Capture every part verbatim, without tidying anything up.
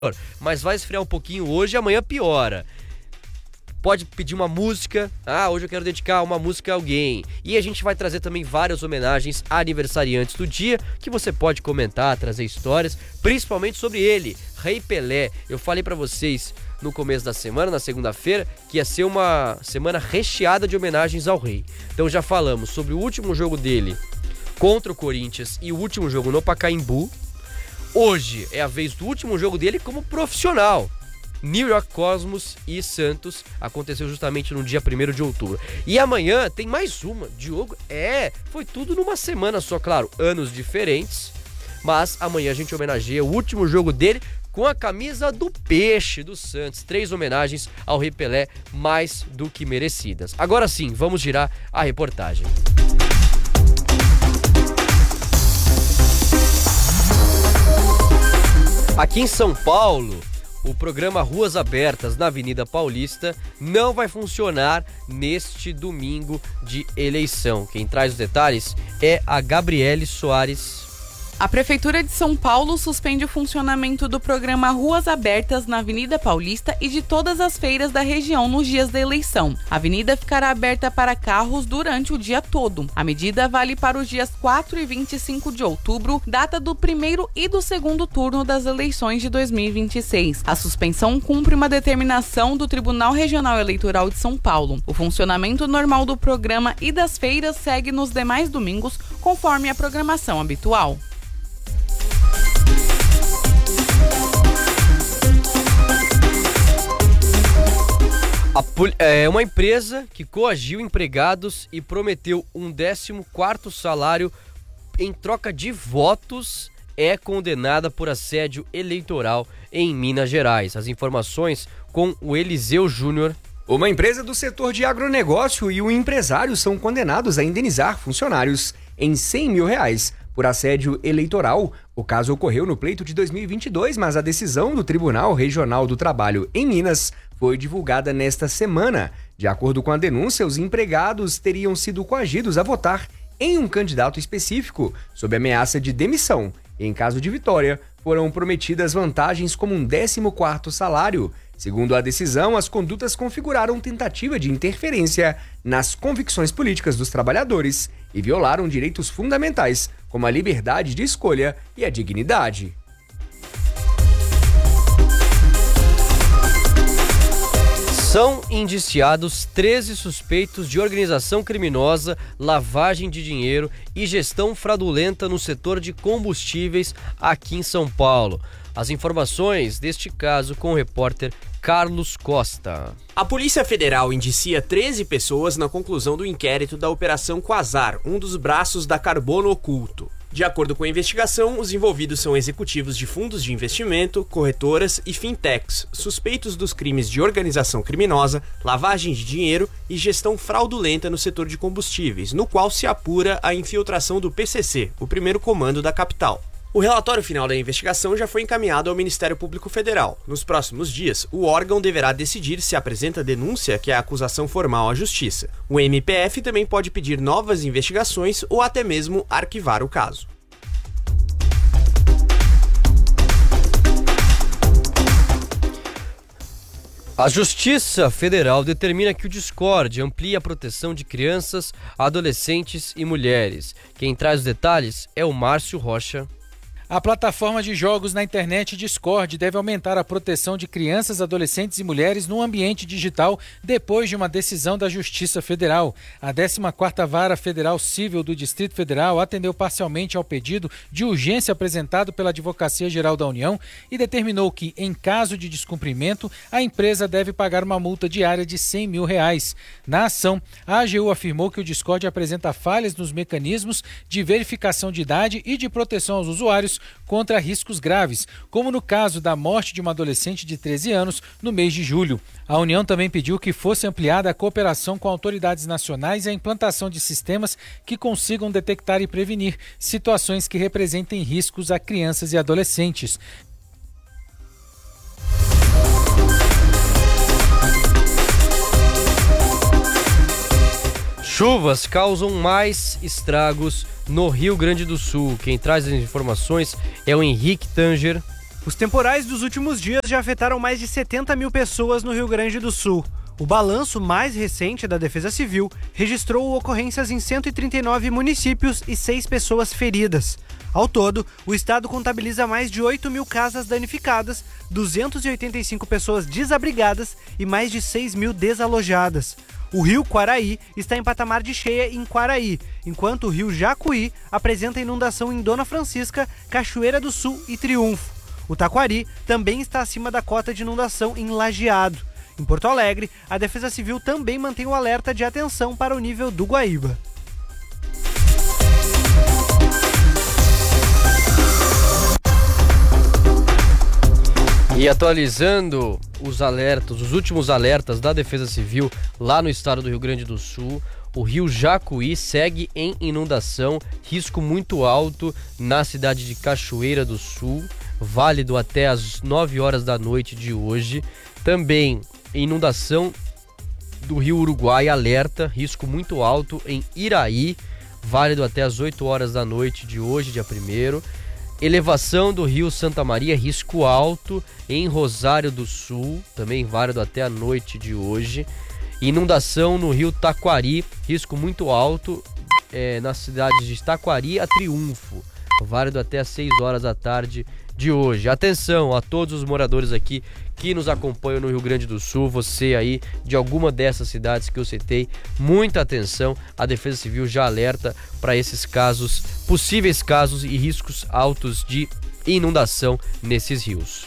mas vai esfriar um pouquinho hoje e amanhã piora. Pode pedir uma música, ah, hoje eu quero dedicar uma música a alguém. E a gente vai trazer também várias homenagens a aniversariantes do dia, que você pode comentar, trazer histórias, principalmente sobre ele, Rei Pelé. Eu falei pra vocês no começo da semana, na segunda-feira, que ia ser uma semana recheada de homenagens ao rei. Então já falamos sobre o último jogo dele contra o Corinthians e o último jogo no Pacaembu. Hoje é a vez do último jogo dele como profissional. New York Cosmos e Santos, aconteceu justamente no dia primeiro de outubro. E amanhã tem mais uma, Diogo, é, foi tudo numa semana só, claro, anos diferentes, mas amanhã a gente homenageia o último jogo dele com a camisa do Peixe do Santos. Três homenagens ao Rei Pelé, mais do que merecidas. Agora sim, vamos girar a reportagem. Aqui em São Paulo, o programa Ruas Abertas na Avenida Paulista não vai funcionar neste domingo de eleição. Quem traz os detalhes é a Gabriele Soares. A Prefeitura de São Paulo suspende o funcionamento do programa Ruas Abertas na Avenida Paulista e de todas as feiras da região nos dias da eleição. A avenida ficará aberta para carros durante o dia todo. A medida vale para os dias quatro e vinte e cinco de outubro, data do primeiro e do segundo turno das eleições de dois mil e vinte e seis. A suspensão cumpre uma determinação do Tribunal Regional Eleitoral de São Paulo. O funcionamento normal do programa e das feiras segue nos demais domingos, conforme a programação habitual. A pol- é uma empresa que coagiu empregados e prometeu um décimo quarto salário em troca de votos é condenada por assédio eleitoral em Minas Gerais. As informações com o Eliseu Júnior. Uma empresa do setor de agronegócio e um empresário são condenados a indenizar funcionários em cem mil reais por assédio eleitoral. O caso ocorreu no pleito de dois mil e vinte e dois, mas a decisão do Tribunal Regional do Trabalho em Minas foi divulgada nesta semana. De acordo com a denúncia, os empregados teriam sido coagidos a votar em um candidato específico, sob ameaça de demissão. Em caso de vitória, foram prometidas vantagens como um décimo quarto salário. Segundo a decisão, as condutas configuraram tentativa de interferência nas convicções políticas dos trabalhadores e violaram direitos fundamentais, como a liberdade de escolha e a dignidade. São indiciados treze suspeitos de organização criminosa, lavagem de dinheiro e gestão fraudulenta no setor de combustíveis aqui em São Paulo. As informações deste caso com o repórter Carlos Costa. A Polícia Federal indicia treze pessoas na conclusão do inquérito da Operação Quasar, um dos braços da Carbono Oculto. De acordo com a investigação, os envolvidos são executivos de fundos de investimento, corretoras e fintechs, suspeitos dos crimes de organização criminosa, lavagem de dinheiro e gestão fraudulenta no setor de combustíveis, no qual se apura a infiltração do P C C, o primeiro comando da capital. O relatório final da investigação já foi encaminhado ao Ministério Público Federal. Nos próximos dias, o órgão deverá decidir se apresenta denúncia, que é a acusação formal à Justiça. O M P F também pode pedir novas investigações ou até mesmo arquivar o caso. A Justiça Federal determina que o Discord amplie a proteção de crianças, adolescentes e mulheres. Quem traz os detalhes é o Márcio Rocha. A plataforma de jogos na internet Discord deve aumentar a proteção de crianças, adolescentes e mulheres no ambiente digital depois de uma decisão da Justiça Federal. A décima quarta Vara Federal Civil do Distrito Federal atendeu parcialmente ao pedido de urgência apresentado pela Advocacia Geral da União e determinou que, em caso de descumprimento, a empresa deve pagar uma multa diária de cem mil reais. Na ação, a A G U afirmou que o Discord apresenta falhas nos mecanismos de verificação de idade e de proteção aos usuários contra riscos graves, como no caso da morte de uma adolescente de treze anos no mês de julho. A União também pediu que fosse ampliada a cooperação com autoridades nacionais e a implantação de sistemas que consigam detectar e prevenir situações que representem riscos a crianças e adolescentes. Chuvas causam mais estragos no Rio Grande do Sul. Quem traz as informações é o Henrique Tanger. Os temporais dos últimos dias já afetaram mais de setenta mil pessoas no Rio Grande do Sul. O balanço mais recente da Defesa Civil registrou ocorrências em cento e trinta e nove municípios e seis pessoas feridas. Ao todo, o estado contabiliza mais de oito mil casas danificadas, duzentas e oitenta e cinco pessoas desabrigadas e mais de seis mil desalojadas. O rio Quaraí está em patamar de cheia em Quaraí, enquanto o rio Jacuí apresenta inundação em Dona Francisca, Cachoeira do Sul e Triunfo. O Taquari também está acima da cota de inundação em Lajeado. Em Porto Alegre, a Defesa Civil também mantém o alerta de atenção para o nível do Guaíba. E atualizando os alertas, os últimos alertas da Defesa Civil lá no estado do Rio Grande do Sul, o rio Jacuí segue em inundação, risco muito alto na cidade de Cachoeira do Sul, válido até as nove horas da noite de hoje. Também inundação do rio Uruguai, alerta, risco muito alto em Iraí, válido até as oito horas da noite de hoje, dia primeiro. Elevação do rio Santa Maria, risco alto em Rosário do Sul, também válido até a noite de hoje. Inundação no rio Taquari, risco muito alto é, nas cidades de Taquari a Triunfo, válido até as seis horas da tarde de hoje. Atenção a todos os moradores aqui que nos acompanham no Rio Grande do Sul, você aí de alguma dessas cidades que eu citei, muita atenção, a Defesa Civil já alerta para esses casos, possíveis casos e riscos altos de inundação nesses rios.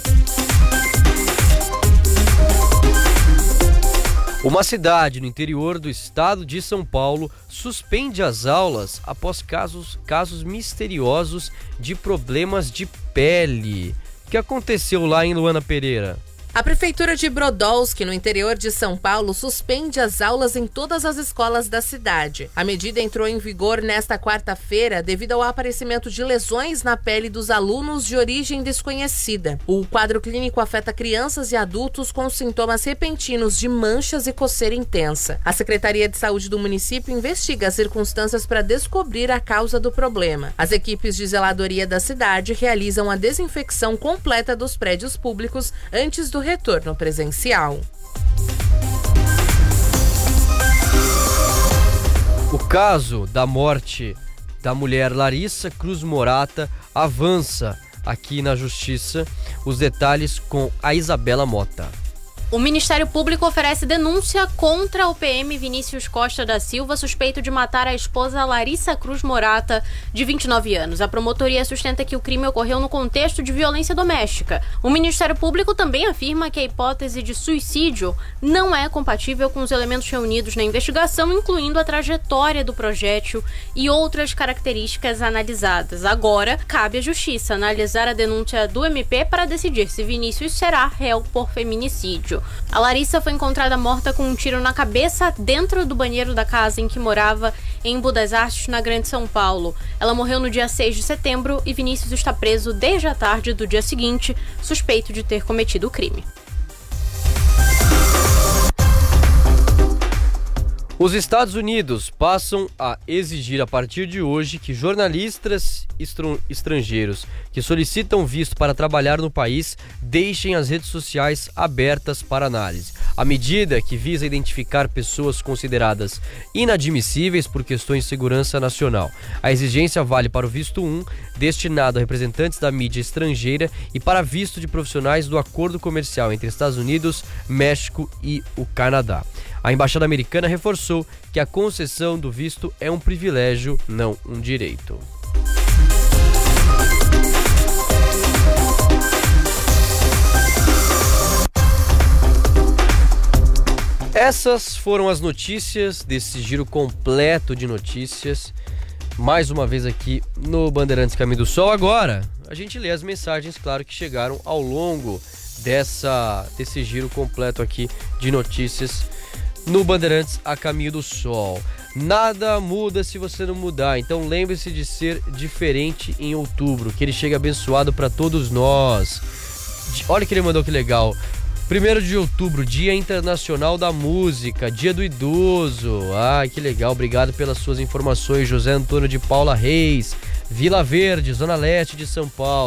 Uma cidade no interior do estado de São Paulo suspende as aulas após casos, casos misteriosos de problemas de pele. O que aconteceu lá em Luana Pereira? A Prefeitura de Brodowski, no interior de São Paulo, suspende as aulas em todas as escolas da cidade. A medida entrou em vigor nesta quarta-feira devido ao aparecimento de lesões na pele dos alunos de origem desconhecida. O quadro clínico afeta crianças e adultos com sintomas repentinos de manchas e coceira intensa. A Secretaria de Saúde do município investiga as circunstâncias para descobrir a causa do problema. As equipes de zeladoria da cidade realizam a desinfecção completa dos prédios públicos antes do retorno presencial. O caso da morte da mulher Larissa Cruz Morata avança aqui na Justiça. Os detalhes com a Isabela Mota. O Ministério Público oferece denúncia contra o P M Vinícius Costa da Silva, suspeito de matar a esposa Larissa Cruz Morata, de vinte e nove anos. A promotoria sustenta que o crime ocorreu no contexto de violência doméstica. O Ministério Público também afirma que a hipótese de suicídio não é compatível com os elementos reunidos na investigação, incluindo a trajetória do projétil e outras características analisadas. Agora, cabe à Justiça analisar a denúncia do M P para decidir se Vinícius será réu por feminicídio. A Larissa foi encontrada morta com um tiro na cabeça dentro do banheiro da casa em que morava em Embu das Artes, na Grande São Paulo. Ela morreu no dia seis de setembro e Vinícius está preso desde a tarde do dia seguinte, suspeito de ter cometido o crime. Os Estados Unidos passam a exigir a partir de hoje que jornalistas estrangeiros que solicitam visto para trabalhar no país deixem as redes sociais abertas para análise. A medida, que visa identificar pessoas consideradas inadmissíveis por questões de segurança nacional. A exigência vale para o visto um, destinado a representantes da mídia estrangeira, e para visto de profissionais do acordo comercial entre Estados Unidos, México e o Canadá. A embaixada americana reforçou que a concessão do visto é um privilégio, não um direito. Essas foram as notícias desse giro completo de notícias. Mais uma vez aqui no Bandeirantes Caminho do Sol. Agora, a gente lê as mensagens, claro, que chegaram ao longo dessa, desse giro completo aqui de notícias no Bandeirantes a Caminho do Sol. Nada muda se você não mudar, então lembre-se de ser diferente em outubro, que ele chega abençoado para todos nós. Olha que ele mandou, que legal. primeiro de outubro, Dia Internacional da Música, Dia do Idoso. Ai, que legal, obrigado pelas suas informações, José Antônio de Paula Reis, Vila Verde, Zona Leste de São Paulo.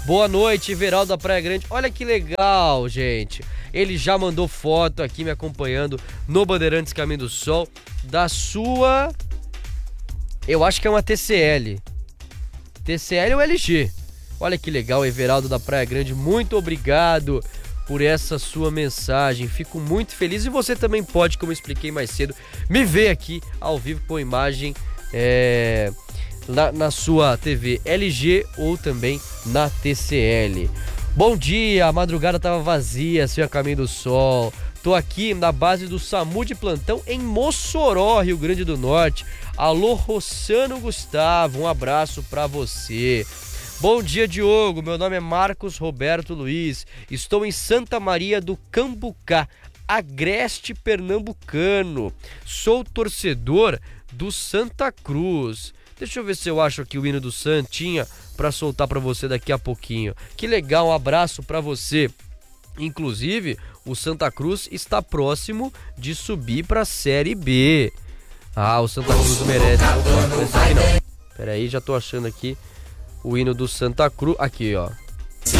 Boa noite, Everaldo da Praia Grande. Olha que legal, gente. Ele já mandou foto aqui me acompanhando no Bandeirantes Caminho do Sol da sua... Eu acho que é uma T C L. T C L ou L G? Olha que legal, Everaldo da Praia Grande. Muito obrigado por essa sua mensagem. Fico muito feliz. E você também pode, como eu expliquei mais cedo, me ver aqui ao vivo com imagem é, na, na sua T V L G ou também na T C L. Bom dia, a madrugada tava vazia, seu Caminho do Sol. Tô aqui na base do SAMU de plantão em Mossoró, Rio Grande do Norte. Alô, Rossano Gustavo, um abraço pra você. Bom dia, Diogo. Meu nome é Marcos Roberto Luiz. Estou em Santa Maria do Cambucá, Agreste Pernambucano. Sou torcedor do Santa Cruz. Deixa eu ver se eu acho aqui o hino do Santinha para soltar para você daqui a pouquinho. Que legal, um abraço para você. Inclusive, o Santa Cruz está próximo de subir para a Série B. Ah, o Santa Cruz merece. Opa, esse aqui não. Pera aí, já tô achando aqui o hino do Santa Cruz. Aqui, ó.